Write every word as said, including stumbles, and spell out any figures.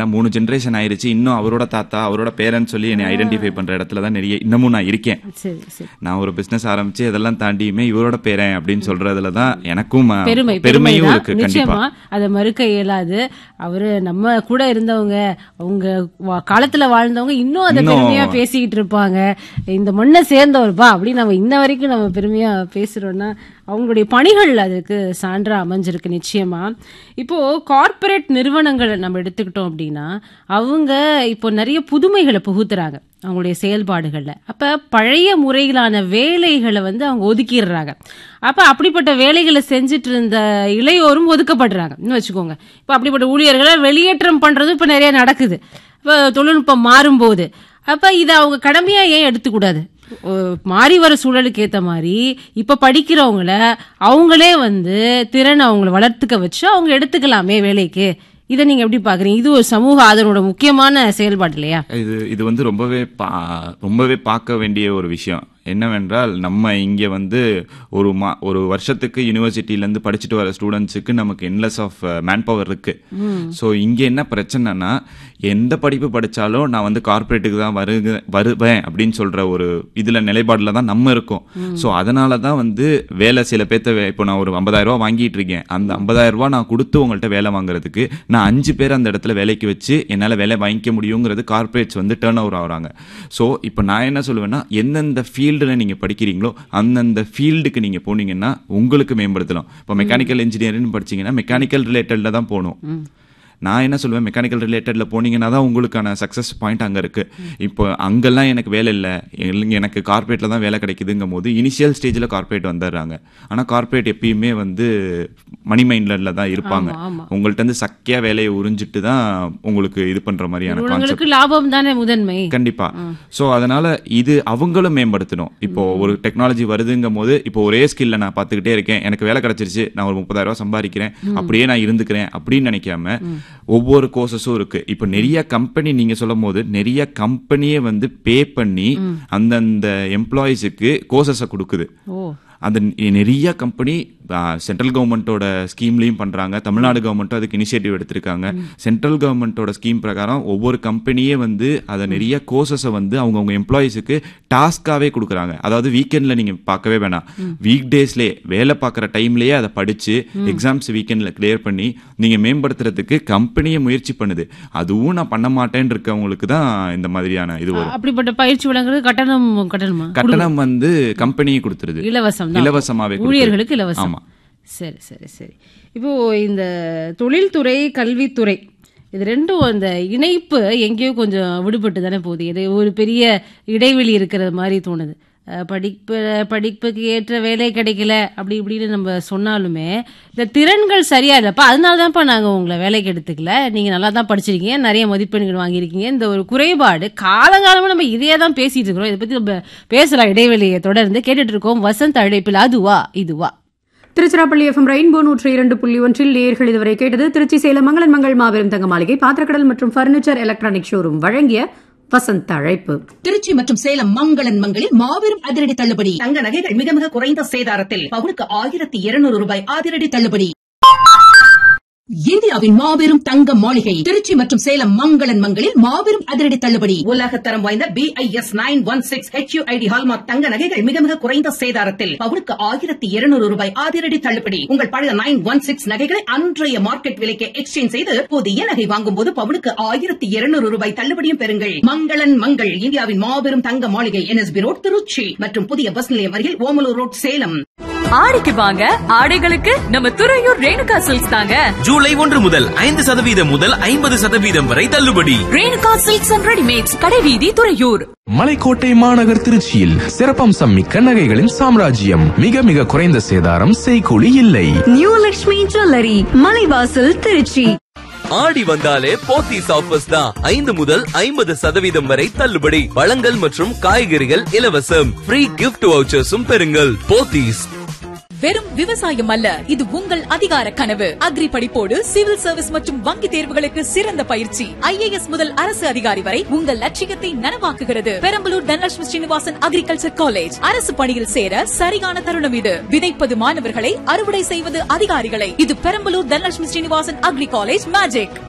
ஏன்னா மூணு ஜெனரேஷன் ஆயிருச்சு. இன்னும் அவரோட தாத்தா அவரோட பேரன் சொல்லி என்னை ஐடென்டிஃபை பண்ற இடத்துல தான் நிறைய இன்னமும் நான் இருக்கேன். நான் ஒரு பிசினஸ் ஆரம்பிச்சு இதெல்லாம் தாண்டியுமே இவரோட பேரன் அப்படின்னு சொல்றதுலதான் எனக்கும் பெருமையும் இருக்கு. கண்டிப்பா அதை மறுக்க இயலாது. அவரு நம்ம கூட இருந்தவங்க, அவங்க காலத்துல வாழ்ந்தவங்க இன்னும் அதை பெருமையா பேசிக்கிட்டு இருப்பாங்க. இந்த மண்ணை சேர்ந்தவர்பா அப்படின்னு நம்ம இன்ன வரைக்கும் நம்ம பெருமையா பேசுறோம்னா அவங்களுடைய பணிகள் அதுக்கு சான்றா அமைஞ்சிருக்கு நிச்சயமா. இப்போ கார்ப்பரேட் நிறுவனங்களை நம்ம எடுத்துக்கிட்டோம் அப்படின்னா அவங்க இப்போ நிறைய புதுமைகளை புகுத்துறாங்க அவங்களுடைய செயல்பாடுகள்ல. அப்ப பழைய முறையிலான வேலைகளை வந்து அவங்க ஒதுக்கிடுறாங்க. அப்ப அப்படிப்பட்ட வேலைகளை செஞ்சுட்டு இருந்த இளையோரும் ஒதுக்கப்படுறாங்க வச்சுக்கோங்க. இப்ப அப்படிப்பட்ட ஊழியர்களை வெளியேற்றம் பண்றதும் இப்ப நிறைய நடக்குது. இப்ப தொழில்நுட்பம் மாறும்போது அப்ப இதை அவங்க கடமையா ஏன் எடுத்துக்கூடாது? மாறி வர சூழலுக்கு ஏத்த மாதிரி இப்ப படிக்கிறவங்கள அவங்களே வந்து திறனை அவங்களை வளர்த்துக்க வச்சு அவங்க எடுத்துக்கலாமே வேலைக்கு. இதை நீங்க எப்படி பாக்குறீங்க? இது ஒரு சமூக ஆதரவோட முக்கியமான செயல்பாடு இல்லையா? இது இது வந்து ரொம்பவே ரொம்பவே பார்க்க வேண்டிய ஒரு விஷயம். என்னவென்றால் நம்ம இங்கே வந்து ஒரு மா ஒரு வருஷத்துக்கு யூனிவர்சிட்டியிலேருந்து படிச்சுட்டு வர ஸ்டூடெண்ட்ஸுக்கு நமக்கு என்லெஸ் ஆஃப் மேன் பவர் இருக்கு. ஸோ இங்கே என்ன பிரச்சனைனா எந்த படிப்பு படித்தாலும் நான் வந்து கார்பரேட்டுக்கு தான் வருக வருவேன் அப்படின்னு சொல்கிற ஒரு இதில் நிலைப்பாடில் தான் நம்ம இருக்கோம். ஸோ அதனால தான் வந்து வேலை சில பேர்த்த இப்போ நான் ஒரு ஐம்பதாயிரம் ரூபா வாங்கிட்டு இருக்கேன். அந்த ஐம்பதாயிரம் ரூபா நான் கொடுத்து உங்கள்கிட்ட வேலை வாங்குறதுக்கு நான் அஞ்சு பேர் அந்த இடத்துல வேலைக்கு வச்சு என்னால் வேலை வாங்கிக்க முடியுங்கிறது கார்பரேட்ஸ் வந்து டேர்ன் ஓவர் ஆகுறாங்க. ஸோ இப்போ நான் என்ன சொல்லுவேன்னா எந்தெந்த ஃபீல்டு நீங்க படிக்கிறீங்களோ அந்தந்த ஃபீல்டுக்கு நீங்க போனீங்கன்னா உங்களுக்கு மேம்படுத்தலாம். இப்போ மெக்கானிக்கல் இன்ஜினியரிங் படிச்சீங்கன்னா மெக்கானிக்கல் ரிலேட்டட்ல தான் போகணும். நான் என்ன சொல்லுவேன், மெக்கானிக்கல் ரிலேட்டட்ல போனீங்கன்னா தான் உங்களுக்கான சக்சஸ் பாயிண்ட் அங்கே இருக்கு. இப்போ அங்கெல்லாம் எனக்கு வேலை இல்லை, எனக்கு கார்பரேட்ல தான் வேலை கிடைக்குதுங்கும் போது இனிஷியல் ஸ்டேஜில் கார்பரேட் வந்துடுறாங்க. ஆனால் கார்பரேட் எப்பயுமே வந்து மணி மைண்ட்ல தான் இருப்பாங்க. உங்கள்ட்ட இருந்து சக்கியா வேலையை உறிஞ்சிட்டு தான் உங்களுக்கு இது பண்ற மாதிரியான கான்செப்ட். லாபம் தானே முதன்மை. கண்டிப்பா. ஸோ அதனால இது அவங்களும் மேம்படுத்தணும். இப்போ ஒரு டெக்னாலஜி வருதுங்கும் போது இப்போ ஒரே ஸ்கில்ல நான் பார்த்துக்கிட்டே இருக்கேன், எனக்கு வேலை கிடைச்சிருச்சு, நான் ஒரு முப்பதாயிரம் ரூபாய் சம்பாதிக்கிறேன், அப்படியே நான் இருந்துக்கிறேன் அப்படின்னு நினைக்காம ஒவ்வொரு கோர்சஸும் இருக்கு. இப்ப நிறைய கம்பெனி நீங்க சொல்லும் போது நிறைய கம்பெனியே வந்து பே பண்ணி அந்தந்த எம்ப்ளாயிஸுக்கு கோர்சஸை கொடுக்குது. அந்த நிறைய கம்பெனி சென்ட்ரல் கவர்மெண்ட்டோட ஸ்கீம்லையும் பண்றாங்க, தமிழ்நாடு கவர்மெண்ட்டும் அதுக்கு இனிஷியேட்டிவ் எடுத்திருக்காங்க. சென்ட்ரல் கவர்மெண்ட்டோட ஸ்கீம் பிரகாரம் ஒவ்வொரு கம்பெனியே வந்து அதை நிறைய கோர்சஸை வந்து அவங்கவுங்க எம்ப்ளாயிஸுக்கு டாஸ்காவே கொடுக்குறாங்க. அதாவது வீக்கெண்ட்ல நீங்க பார்க்கவே வேணாம், வீக் டேஸ்லேயே வேலை பார்க்குற டைம்லயே அதை படிச்சு எக்ஸாம்ஸ் வீக்கெண்ட்ல கிளியர் பண்ணி நீங்க மேம்படுத்துறதுக்கு கம்பெனியே முயற்சி பண்ணுது. அதுவும் நான் பண்ண மாட்டேன்னு இருக்கவங்களுக்கு தான் இந்த மாதிரியான இது வரும். அப்படிப்பட்ட பயிற்சி வழங்குறது கட்டணம் கட்டணமா கட்டணம் வந்து கம்பெனியே கொடுத்துருது, இலவசம் இலவசமாவே ஊழியர்களுக்கு இலவசம். சரி சரி சரி. இப்போ இந்த தொழில்துறை கல்வித்துறை இது ரெண்டும் அந்த இணைப்பு எங்கேயோ கொஞ்சம் விடுபட்டு தானே போகுது. இது ஒரு பெரிய இடைவெளி இருக்கிற மாதிரி தோணுது. படிப்பு படிப்புக்கு ஏற்ற வேலை கிடைக்கல அப்படி இப்படின்னு நம்ம சொன்னாலுமே இந்த திறன்கள் சரியா இல்லப்பா, அதனால தான்ப்பா நாங்கள் உங்களை வேலைக்கு எடுத்துக்கல, நீங்க நல்லா தான் படிச்சிருக்கீங்க, நிறைய மதிப்பெண்கள் வாங்கியிருக்கீங்க, இந்த ஒரு குறைபாடு காலங்காலமா நம்ம இதையே தான் பேசிட்டு இருக்கிறோம். இதை பத்தி நம்ம பேசலாம் இடைவெளியை தொடர்ந்து. கேட்டுட்டு இருக்கோம் வசந்த் அழைப்பில் அதுவா இதுவா. திருச்சிராப்பள்ளி எஃப்எம் ரெயின்போ நூற்றி இரண்டு புள்ளி ஒன்றில் நேயர்கள் இதுவரை கேட்டது திருச்சி சேலம் மங்களன் மங்கள் மாபெரும் தங்க மாளிகை பாத்திரக்கடல் மற்றும் பர்னிச்சர் எலக்ட்ரானிக் ஷோரூம் வழங்கிய வசந்த் அழைப்பு. திருச்சி மற்றும் சேலம் மங்களன் மங்களில் மாபெரும் அதிரடி தள்ளுபடி. தங்க நகைகள் மிக மிக குறைந்த சேதாரத்தில் பவுனுக்கு ஆயிரத்தி இருநூறு ரூபாய் அதிரடி தள்ளுபடி. இந்தியாவின் மாபெரும் தங்க மாளிகை திருச்சி மற்றும் சேலம் மங்களன் மங்களில் மாபெரும் அதிரடி தள்ளுபடி. உலகத்தரம் வாய்ந்த B I S nine one six H you I D hallmark தங்க நகைகள் மிக மிக குறைந்த சேதாரத்தில் பவுனுக்கு ஆயிரத்தி இருநூறு ரூபாய் அதிரடி தள்ளுபடி. உங்கள் பழைய நைன் ஒன் சிக்ஸ் நகைகளை அன்றைய மார்க்கெட் விலைக்கு எக்ஸ்சேஞ்ச் செய்து புதிய நகை வாங்கும் போது பவுனுக்கு ஆயிரத்தி இருநூறு ரூபாய் தள்ளுபடியும் பெறுங்கள். மங்களன் மங்கள் இந்தியாவின் மாபெரும் தங்க மாளிகை N S B road Trichy மற்றும் புதிய பஸ் நிலையம் அருகில் ஓமலூர் ரோட் சேலம். ஆடிக்கு வாங்க, ஆடைகளுக்கு நம்ம துறையூர் ரேணுகா சில்க்ஸ் தாங்க. ஜூலை ஒன்று முதல் ஐந்து சதவீதம் முதல் ஐம்பது சதவீதம் வரை தள்ளுபடி. ரேணுகா சில்க்ஸ் அண்ட் ரெடிமேட்ஸ், கடைவீதி, துறையூர். மலைக்கோட்டை மாநகர் திருச்சியில் சிறப்பம்சம் மிக்க நகைகளின் சாம்ராஜ்யம். மிக மிக குறைந்த சேதாரம், செய்கூலி இல்லை. New Lakshmi jewellery, Malaivasal, Trichy. ஆடி வந்தாலே போத்தீஸ் ஆஃபர்ஸ் தான். ஐந்து முதல் ஐம்பது சதவீதம் வரை தள்ளுபடி. பழங்கள் மற்றும் காய்கறிகள் இலவசம். ஃப்ரீ கிஃப்ட் வவுச்சர்ஸும் பெறுங்கள். போத்தீஸ். வெறும் விவசாயம் அல்ல, இது உங்கள் அதிகார கனவு. அக்ரி படிப்போடு சிவில் சர்வீஸ் மற்றும் வங்கி தேர்வுகளுக்கு சிறந்த பயிற்சி. ஐ ஏ எஸ் முதல் அரசு அதிகாரி வரை உங்கள் லட்சியத்தை நனவாக்குகிறது. Perambalur Dhanalakshmi Srinivasan agriculture college. அரசு பணியில் சேர சரியான தருணம் இது. விதைப்பது மாணவர்களை, அறுவடை செய்வது அதிகாரிகளை. இது Perambalur Dhanalakshmi Srinivasan agri college magic.